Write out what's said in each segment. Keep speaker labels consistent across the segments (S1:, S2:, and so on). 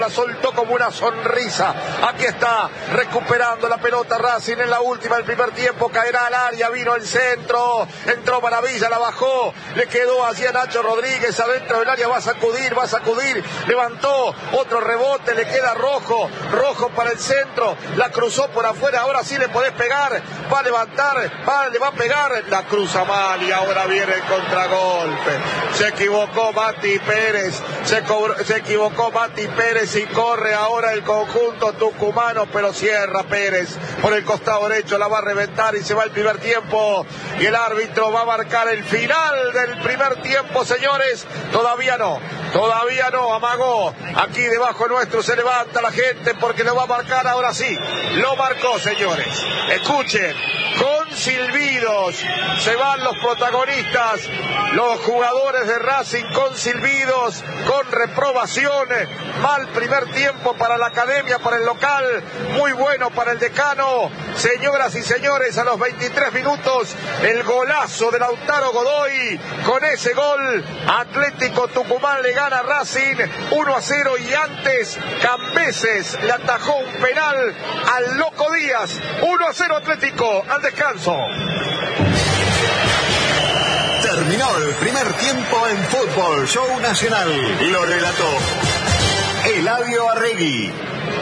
S1: La soltó como una sonrisa. Aquí está, recuperando la pelota Racing en la última del primer tiempo. Caerá al área, vino el centro. Entró Maravilla, la bajó. Le quedó allí a Nacho Rodríguez adentro del área. Va a sacudir. Levantó, otro rebote, le queda Rojo. Rojo para el centro. La cruzó por afuera. Ahora sí le podés pegar. Va a levantar, le va a pegar. La cruza mal y ahora viene el contragolpe. Se equivocó Mati Pérez. Se equivocó Mati Pérez y corre ahora el conjunto tucumano, pero cierra Pérez por el costado derecho, la va a reventar y se va el primer tiempo y el árbitro va a marcar el final del primer tiempo, señores. Todavía no, amagó. Aquí debajo nuestro se levanta la gente porque lo va a marcar, ahora sí, lo marcó, señores. Escuchen, con silbidos se van los protagonistas, los jugadores de Racing con silbidos, con reprobación. Mal primer tiempo para la academia, para el local, muy bueno para el decano. Señoras y señores, a los 23 minutos, el golazo de Lautaro Godoy. Con ese gol, Atlético Tucumán le gana a Racing 1-0 y antes Cambeses le atajó un penal al Loco Díaz. 1-0 Atlético, al descanso.
S2: Terminó el primer tiempo en Fútbol Show Nacional. Lo relató Eladio Arregui.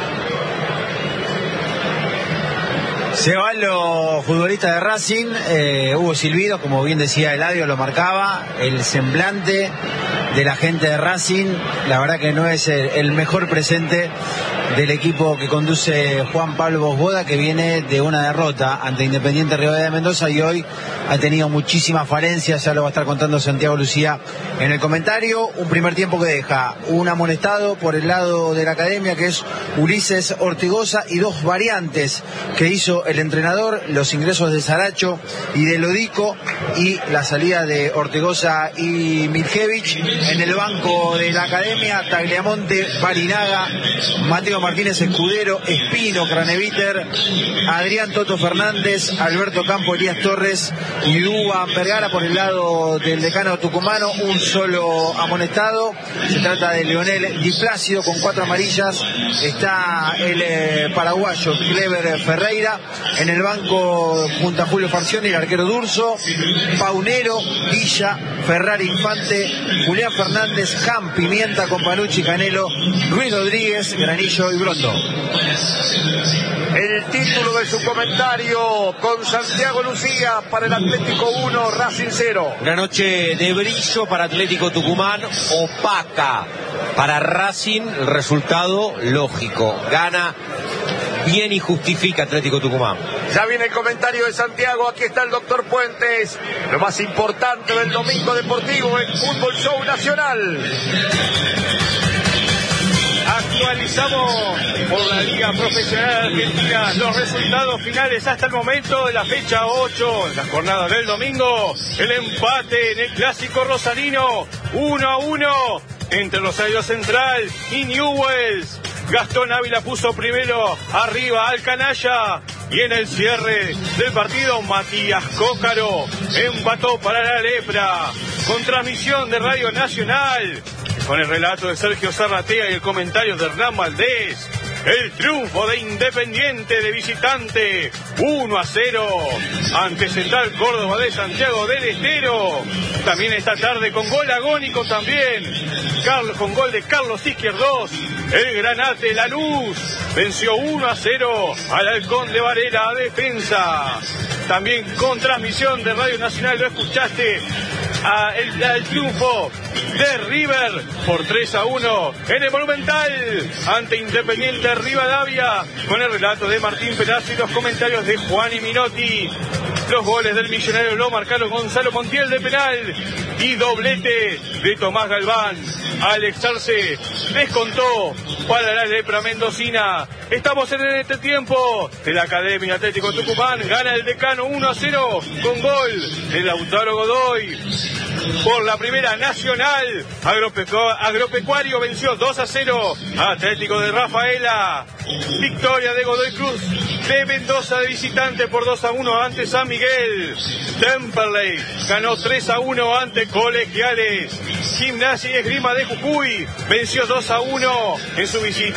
S3: Se van los futbolistas de Racing, hubo silbidos, como bien decía Eladio, lo marcaba, el semblante de la gente de Racing, la verdad que no es el mejor presente del equipo que conduce Juan Pablo Bosboda, que viene de una derrota ante Independiente Rivadavia de Mendoza y hoy ha tenido muchísimas falencias, ya lo va a estar contando Santiago Lucía en el comentario. Un primer tiempo que deja un amonestado por el lado de la academia, que es Ulises Ortigosa, y dos variantes que hizo el entrenador, los ingresos de Saracho y de Lodico y la salida de Ortigosa y Miljevich. En el banco de la academia, Tagliamonte, Barinaga, Mateo Martínez Escudero, Espino, Craneviter, Adrián Toto Fernández, Alberto Campo, Elías Torres y Dúban Vergara. Por el lado del decano tucumano, un solo amonestado, se trata de Leonel Di Plácido con 4 amarillas. Está el paraguayo Clever Ferreira. En el banco, junto a Julio Farcioni, el arquero Durso, Paunero, Villa, Ferrari Infante, Julián Fernández, Cam, Pimienta, Companucci, Canelo, Luis Rodríguez, Granillo y Brondo.
S1: El título de su comentario con Santiago Lucía para el Atlético 1, Racing 0.
S4: Una noche de brillo para Atlético Tucumán, opaca para Racing, el resultado lógico, gana bien y justifica Atlético Tucumán.
S1: Ya viene el comentario de Santiago, aquí está el doctor Puentes. Lo más importante del domingo deportivo en Fútbol Show Nacional.
S5: Actualizamos por la Liga Profesional Argentina los resultados finales hasta el momento de la fecha 8, en la jornada del domingo. El empate en el clásico rosarino, 1-1 entre Rosario Central y Newell's. Gastón Ávila puso primero arriba al Canalla y en el cierre del partido Matías Cócaro empató para la Lepra. Con transmisión de Radio Nacional, con el relato de Sergio Zarratea y el comentario de Hernán Valdés. El triunfo de Independiente de visitante, 1-0 ante Central Córdoba de Santiago del Estero. También esta tarde con gol agónico también, con gol de Carlos Izquierdos. El Granate Lanús venció 1-0 al Halcón de Varela a Defensa. También con transmisión de Radio Nacional lo escuchaste, el triunfo de River por 3-1 en el Monumental ante Independiente Rivadavia, con el relato de Martín Perazzo y los comentarios de Juan y Minotti. Los goles del Millonario lo marcaron Gonzalo Montiel de penal y doblete de Tomás Galván. Alex Arce descontó para la Lepra mendocina. Estamos en este tiempo de la Academia Atlético Tucumán. Gana el decano 1-0 con gol de Lautaro Godoy. Por la Primera Nacional, Agropecuario venció 2-0 a Atlético de Rafaela. Victoria de Godoy Cruz de Mendoza de visitante por 2-1 ante San Miguel. Temperley ganó 3-1 ante Colegiales. Gimnasia y Esgrima de Jujuy venció 2-1 en su visita